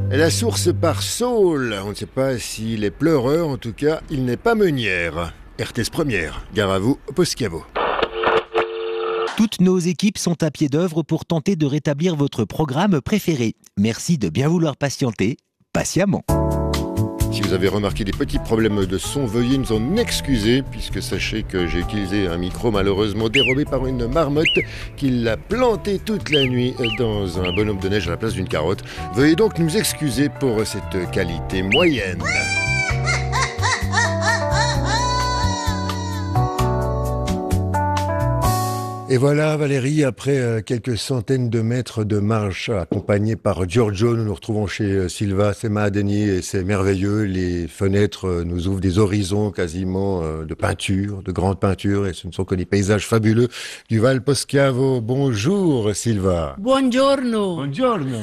Et la source par Saul, on ne sait pas s'il est pleureur, en tout cas, il n'est pas meunière. RTS Première, gare à vous, Poschiavo. Toutes nos équipes sont à pied d'œuvre pour tenter de rétablir votre programme préféré. Merci de bien vouloir patienter, patiemment. Si vous avez remarqué des petits problèmes de son, veuillez nous en excuser, puisque sachez que j'ai utilisé un micro malheureusement dérobé par une marmotte qui l'a planté toute la nuit dans un bonhomme de neige à la place d'une carotte. Veuillez donc nous excuser pour cette qualité moyenne. Et voilà Valérie, après quelques centaines de mètres de marche accompagnés par Giorgio, nous nous retrouvons chez Silva, c'est Mahadeni et c'est merveilleux. Les fenêtres nous ouvrent des horizons quasiment de peinture, de grandes peintures, et ce ne sont que des paysages fabuleux du Val Poschiavo. Bonjour Silva. Buongiorno. Buongiorno.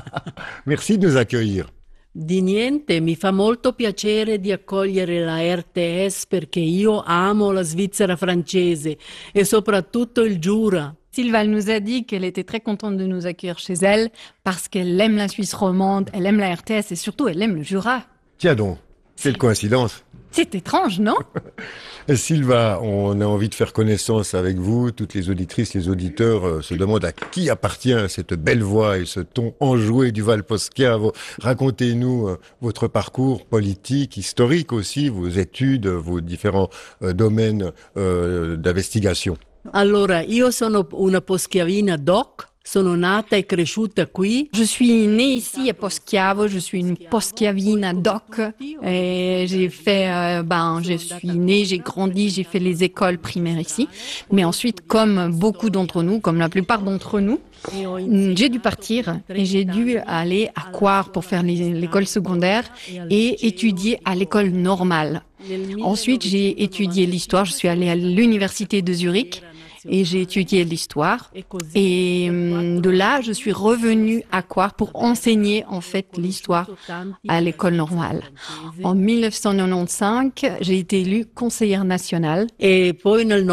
Merci de nous accueillir. Di niente, mi fa molto piacere di accogliere la RTS perché io amo la Svizzera francese et soprattutto il Jura. Silva nous a dit qu'elle était très contente de nous accueillir chez elle parce qu'elle aime la Suisse romande, elle aime la RTS et surtout elle aime le Jura. Tiens donc, quelle coïncidence. C'est étrange, non? Silva, on a envie de faire connaissance avec vous. Toutes les auditrices, les auditeurs se demandent à qui appartient cette belle voix et ce ton enjoué du Val Poschiavo. Racontez-nous votre parcours politique, historique aussi, vos études, vos différents domaines d'investigation. Allora, io sono una poschiavina doc. Sono nata e cresciuta qui. Je suis née ici à Poschiavo, je suis une poschiavina doc. Et j'ai fait, je suis née, j'ai grandi, j'ai fait les écoles primaires ici. Mais ensuite, comme beaucoup d'entre nous, comme la plupart d'entre nous, j'ai dû partir et j'ai dû aller à Coire pour faire l'école secondaire et étudier à l'école normale. Ensuite, j'ai étudié l'histoire, je suis allée à l'université de Zurich. Et j'ai étudié l'histoire. Et de là, je suis revenue à Coire pour enseigner en fait l'histoire à l'école normale. En 1995, j'ai été élue conseillère nationale. Et poi nel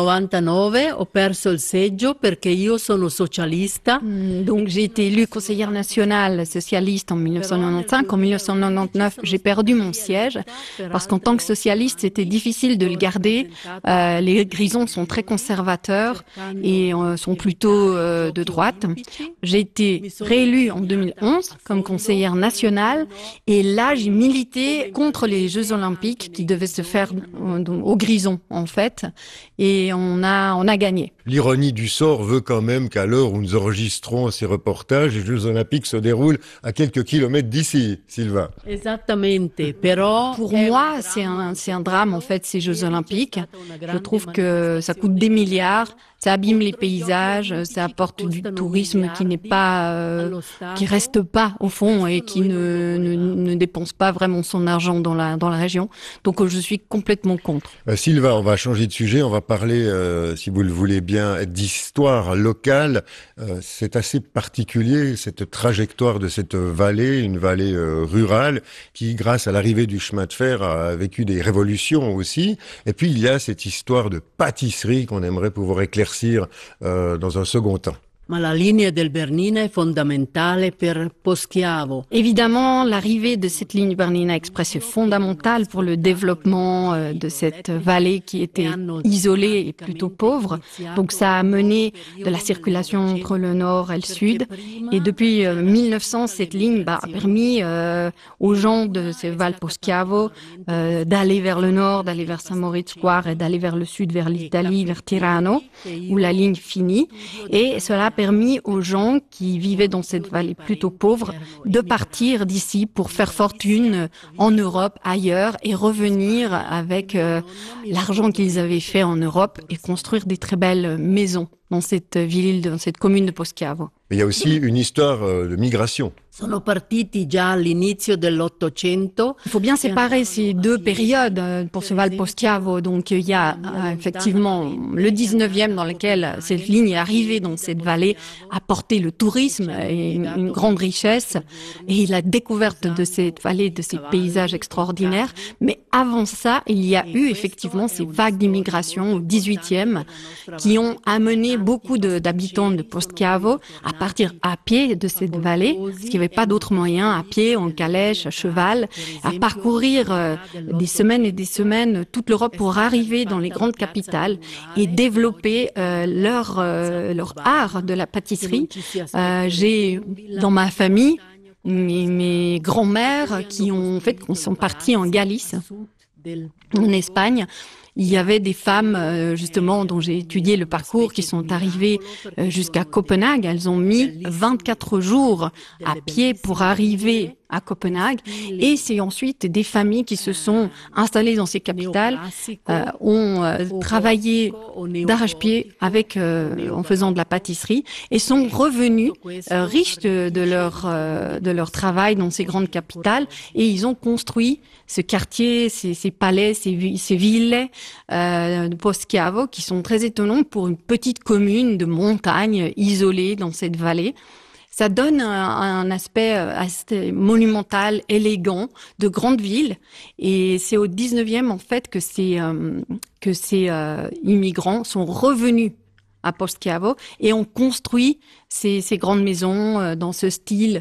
99 ho perso il seggio perché io sono socialista. Donc j'ai été élue conseillère nationale socialiste en 1995. En 1999, j'ai perdu mon siège parce qu'en tant que socialiste, c'était difficile de le garder. Les Grisons sont très conservateurs et sont plutôt de droite. J'ai été réélue en 2011 comme conseillère nationale et là j'ai milité contre les Jeux Olympiques qui devaient se faire au Grison en fait et on a gagné. L'ironie du sort veut quand même qu'à l'heure où nous enregistrons ces reportages, les Jeux Olympiques se déroulent à quelques kilomètres d'ici, Silva. Esattamente, però pour moi c'est un drame en fait ces Jeux Olympiques. Je trouve que ça coûte des milliards. Ça abîme les paysages, ça apporte du tourisme qui n'est pas, qui reste pas au fond et qui ne dépense pas vraiment son argent dans la région. Donc je suis complètement contre. Silva, on va changer de sujet, on va parler, si vous le voulez bien, d'histoire locale. C'est assez particulier cette trajectoire de cette vallée, une vallée rurale qui, grâce à l'arrivée du chemin de fer, a vécu des révolutions aussi. Et puis il y a cette histoire de pâtisserie qu'on aimerait pouvoir éclaircir dans un second temps. Ma la linea del Bernina è fondamentale per Poschiavo. Évidemment, l'arrivée de cette ligne Bernina Express est fondamentale pour le développement de cette vallée qui était isolée et plutôt pauvre. Donc ça a mené de la circulation entre le nord et le sud. Et depuis 1900, cette ligne a permis aux gens de ce Val Poschiavo d'aller vers le nord, d'aller vers Saint-Moritz-Coire et d'aller vers le sud, vers l'Italie, vers Tirano, où la ligne finit. Et cela a permis aux gens qui vivaient dans cette vallée plutôt pauvre de partir d'ici pour faire fortune en Europe, ailleurs, et revenir avec l'argent qu'ils avaient fait en Europe et construire des très belles maisons dans cette ville, dans cette commune de Poschiavo. Mais il y a aussi une histoire de migration. Sono partiti già all'inizio dell'Ottocento. Il faut bien séparer ces deux périodes pour ce Val Poschiavo. Donc il y a effectivement le 19e dans lequel cette ligne est arrivée dans cette vallée, a porté le tourisme et une grande richesse et la découverte de cette vallée, de ces paysages extraordinaires. Mais avant ça, il y a eu effectivement ces vagues d'immigration au 18e qui ont amené beaucoup d'habitants de Poschiavo à partir à pied de cette vallée, parce qu'il y avait n'avaient pas d'autres moyens, à pied, en calèche, à cheval, à parcourir des semaines et des semaines toute l'Europe pour arriver dans les grandes capitales et développer leur art de la pâtisserie. J'ai dans ma famille mes grands-mères qui sont parties en Galice, en Espagne. Il y avait des femmes, justement, dont j'ai étudié le parcours, qui sont arrivées jusqu'à Copenhague. Elles ont mis 24 jours à pied pour arriver à Copenhague. Et c'est ensuite des familles qui se sont installées dans ces capitales, ont travaillé d'arrache-pied en faisant de la pâtisserie et sont revenus riches de leur travail dans ces grandes capitales. Et ils ont construit ce quartier, ces palais, ces villes de Poschiavo qui sont très étonnants pour une petite commune de montagne isolée dans cette vallée. Ça donne un aspect assez monumental, élégant, de grande ville. Et c'est au 19e, en fait, que ces immigrants sont revenus à Poschiavo et ont construit ces grandes maisons dans ce style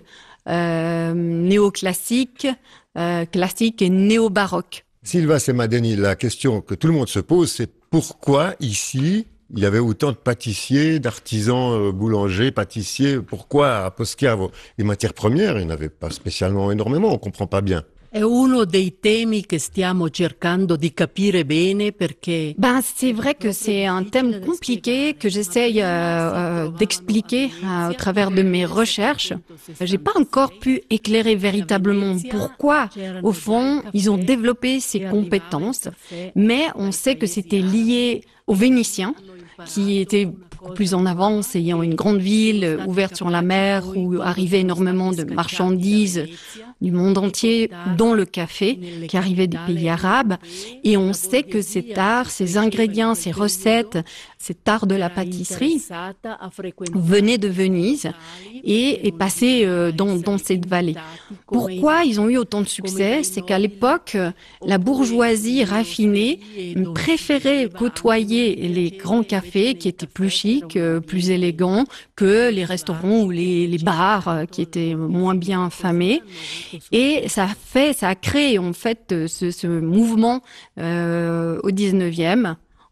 néoclassique, classique et néo-baroque. Sylva Semadeni, la question que tout le monde se pose, c'est pourquoi ici il y avait autant de pâtissiers, d'artisans, boulangers, pâtissiers. Pourquoi à Poschiavo? Les matières premières, il n'y en avait pas spécialement énormément, on ne comprend pas bien. È uno dei temi che stiamo cercando di capire bene perché... c'est vrai que c'est un thème compliqué que j'essaye d'expliquer au travers de mes recherches. J'ai pas encore pu éclairer véritablement pourquoi, au fond, ils ont développé ces compétences, mais on sait que c'était lié aux Vénitiens, qui étaient beaucoup plus en avance, ayant une grande ville ouverte sur la mer où arrivait énormément de marchandises du monde entier, dont le café, qui arrivait des pays arabes. Et on sait que cet art, ces ingrédients, ces recettes, cet art de la pâtisserie venait de Venise et est passé dans cette vallée. Pourquoi ils ont eu autant de succès? C'est qu'à l'époque, la bourgeoisie raffinée préférait côtoyer les grands cafés qui étaient plus chics, plus élégants que les restaurants ou les bars qui étaient moins bien affamés. Et ça a créé en fait ce mouvement au 19e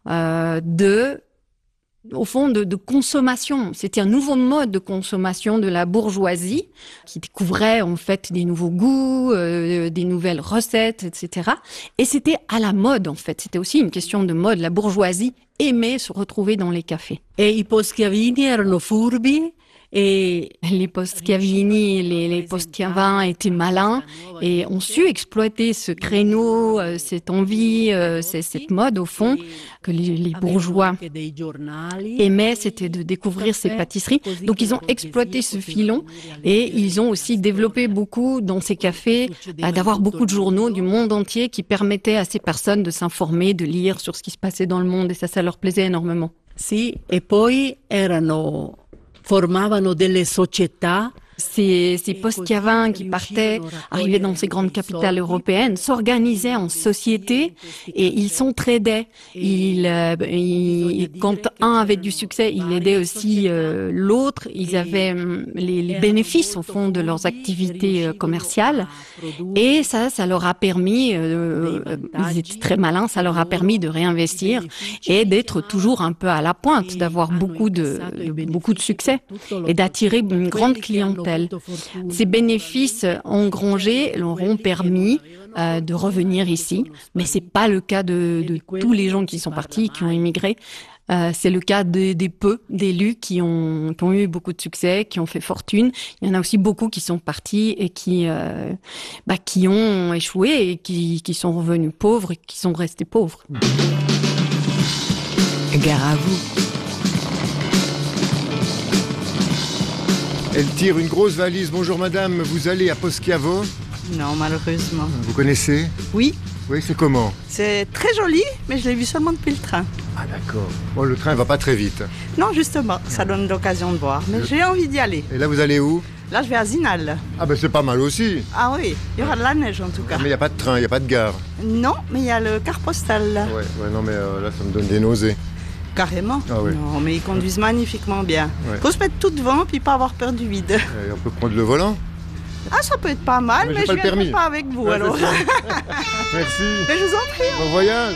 au fond de consommation. C'était un nouveau mode de consommation de la bourgeoisie qui découvrait en fait des nouveaux goûts, des nouvelles recettes, etc. Et c'était à la mode en fait. C'était aussi une question de mode. La bourgeoisie aimait se retrouver dans les cafés. Et i poschiavini erano furbi. Et les Poschiavini, les Poschiavins étaient malins et ont su exploiter ce créneau, cette envie, cette mode au fond que les bourgeois aimaient, c'était de découvrir ces pâtisseries. Donc ils ont exploité ce filon et ils ont aussi développé beaucoup dans ces cafés, d'avoir beaucoup de journaux du monde entier qui permettaient à ces personnes de s'informer, de lire sur ce qui se passait dans le monde et ça leur plaisait énormément. Sì, e poi formavano delle società. Ces Poschiavins qui partaient, arrivaient dans ces grandes capitales européennes, s'organisaient en société et ils s'entraidaient. Quand un avait du succès, il aidait aussi l'autre. Ils avaient les bénéfices au fond de leurs activités commerciales et ça leur a permis, ils étaient très malins, ça leur a permis de réinvestir et d'être toujours un peu à la pointe, d'avoir beaucoup de succès et d'attirer une grande clientèle. Ces bénéfices engrangés leur ont permis de revenir ici, mais c'est pas le cas de tous les gens qui sont partis, qui ont immigré. C'est le cas des peu d'élus qui ont eu beaucoup de succès, qui ont fait fortune. Il y en a aussi beaucoup qui sont partis et qui ont échoué et qui sont revenus pauvres et qui sont restés pauvres. Gare à vous. Elle tire une grosse valise. Bonjour madame, vous allez à Poschiavo? Non, malheureusement. Vous connaissez? Oui. Oui, c'est comment? C'est très joli, mais je l'ai vu seulement depuis le train. Ah d'accord. Bon, le train va pas très vite. Non, justement, ça donne l'occasion de voir. Mais j'ai envie d'y aller. Et là, vous allez où? Là, je vais à Zinal. Ah ben c'est pas mal aussi. Ah oui, il y aura de la neige en tout cas. Mais il n'y a pas de train, il n'y a pas de gare. Non, mais il y a le car postal. Ouais, non mais là, ça me donne des nausées. Carrément. Ah oui. Non, mais ils conduisent magnifiquement bien. Ouais. Faut se mettre tout devant puis pas avoir peur du vide. Et on peut prendre le volant? Ah, ça peut être pas mal, mais je ne viendrai pas avec vous, alors. Merci. Mais je vous en prie. Bon voyage.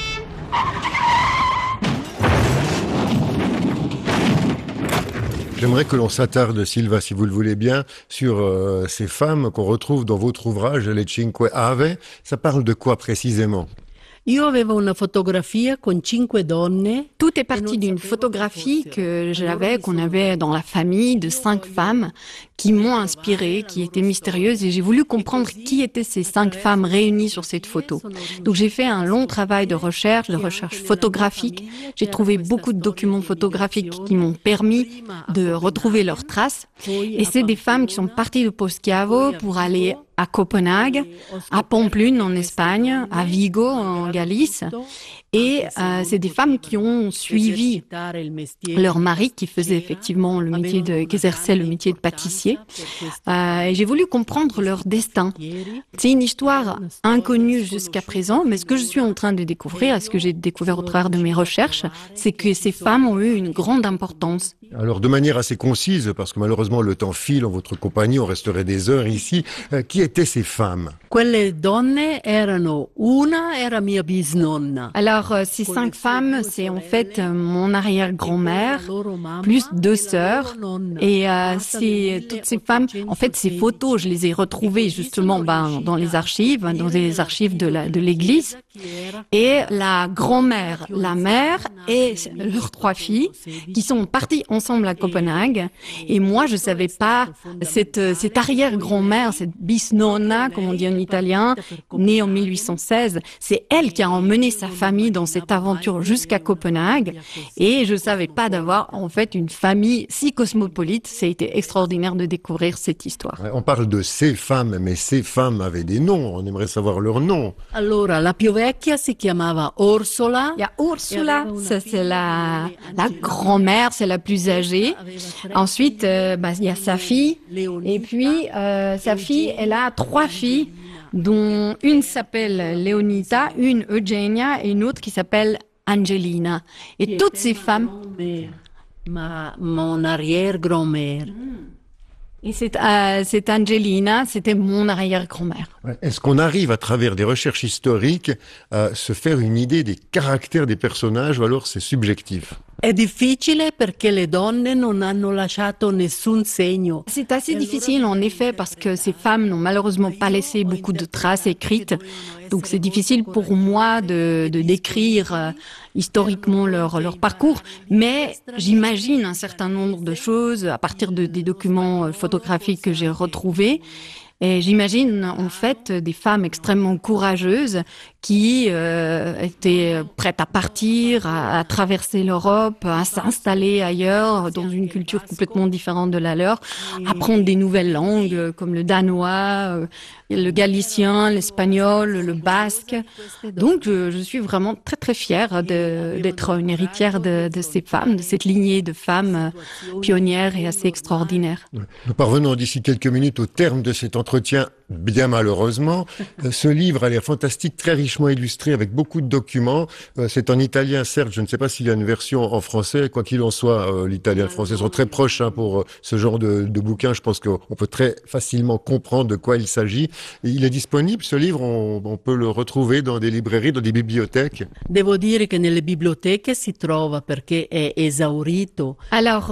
J'aimerais que l'on s'attarde, Silva, si vous le voulez bien, sur ces femmes qu'on retrouve dans votre ouvrage, Les Cinque Ave. Ça parle de quoi précisément ? Io avevo una fotografia con 5 donne. Tout est parti d'une photographie qu'on avait dans la famille de 5 femmes qui m'ont inspirée, qui étaient mystérieuses, et j'ai voulu comprendre qui étaient ces 5 femmes réunies sur cette photo. Donc j'ai fait un long travail de recherche photographique. J'ai trouvé beaucoup de documents photographiques qui m'ont permis de retrouver leurs traces. Et c'est des femmes qui sont parties de Poschiavo pour aller à Copenhague, à Pamplune en Espagne, à Vigo en Galice. Et c'est des femmes qui ont suivi leur mari qui faisait effectivement qui exerçait le métier de pâtissier. Et j'ai voulu comprendre leur destin. C'est une histoire inconnue jusqu'à présent, mais ce que je suis en train de découvrir, ce que j'ai découvert au travers de mes recherches, c'est que ces femmes ont eu une grande importance. Alors de manière assez concise, parce que malheureusement le temps file en votre compagnie, on resterait des heures ici, qui étaient ces femmes ? Quelle donne erano, una era mia bisnonna. Alors, ces 5 femmes, c'est en fait mon arrière-grand-mère, plus 2 sœurs. Et toutes ces femmes, en fait, ces photos, je les ai retrouvées justement dans les archives de l'église. Et la grand-mère, la mère et leurs 3 filles, qui sont parties ensemble à Copenhague. Et moi, je savais pas, cette arrière-grand-mère, cette bisnonna, comme on dit en italien, née en 1816, c'est elle qui a emmené sa famille dans cette aventure jusqu'à Copenhague. Et je savais pas d'avoir, en fait, une famille si cosmopolite. Ça a été extraordinaire de découvrir cette histoire. On parle de ces femmes, mais ces femmes avaient des noms. On aimerait savoir leurs noms. Allora, la più vecchia si chiamava Orsola. Il y a Ursula, ça c'est la grand-mère, c'est la plus âgée. Ensuite, il y a sa fille. Et puis, sa fille, elle a 3 filles, dont une s'appelle Leonita, une Eugenia et une autre qui s'appelle Angelina. Et toutes ces femmes... Mon arrière-grand-mère. Et cette Angelina, c'était mon arrière-grand-mère. Est-ce qu'on arrive à travers des recherches historiques à se faire une idée des caractères des personnages ou alors c'est subjectif ? È difficile perché le donne non hanno lasciato nessun segno. C'est assez difficile en effet parce que ces femmes n'ont malheureusement pas laissé beaucoup de traces écrites. Donc c'est difficile pour moi de décrire historiquement leur parcours, mais j'imagine un certain nombre de choses à partir des documents photographiques que j'ai retrouvés. Et j'imagine en fait des femmes extrêmement courageuses qui étaient prêtes à partir, à traverser l'Europe, à s'installer ailleurs dans une culture complètement différente de la leur, apprendre des nouvelles langues comme le danois, le galicien, l'espagnol, le basque. Donc je suis vraiment très très fière d'être une héritière de ces femmes, de cette lignée de femmes pionnières et assez extraordinaires. Nous parvenons d'ici quelques minutes au terme de cet entretien, bien malheureusement. Ce livre a l'air fantastique, très richement illustré avec beaucoup de documents. C'est en italien, certes, je ne sais pas s'il y a une version en français. Quoi qu'il en soit, l'italien et le français sont très proches pour ce genre de bouquin. Je pense qu'on peut très facilement comprendre de quoi il s'agit. Et il est disponible, ce livre, on peut le retrouver dans des librairies, dans des bibliothèques. Devo dire che nelle biblioteche si trova perché è esaurito. Alors,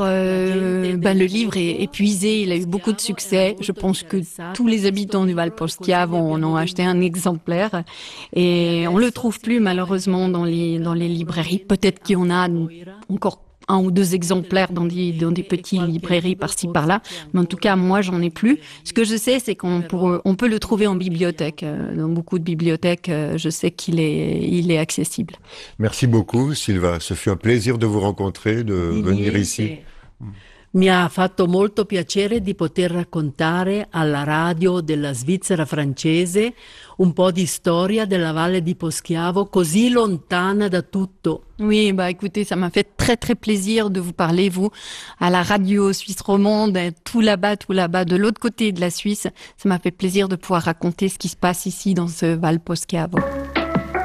le livre est épuisé, il a eu beaucoup de succès. Je pense que tous les habitants du Val Poschiavo en ont acheté un exemplaire et on le trouve plus malheureusement dans les librairies. Peut-être qu'il y en a encore 1 ou 2 exemplaires dans des petites librairies par-ci par-là, mais en tout cas moi j'en ai plus. Ce que je sais c'est qu'on peut le trouver en bibliothèque, dans beaucoup de bibliothèques. Je sais qu'il est accessible. Merci beaucoup Silva, ce fut un plaisir de vous rencontrer, de venir ici. Mi ha fatto molto piacere di poter raccontare alla radio della Svizzera francese un po' di storia della Valle di Poschiavo, così lontana da tutto. Oui, écoutez, ça m'a fait très très plaisir de vous parler, vous, à la radio suisse romande, tout là-bas, de l'autre côté de la Suisse. Ça m'a fait plaisir de pouvoir raconter ce qui se passe ici dans ce Val Poschiavo.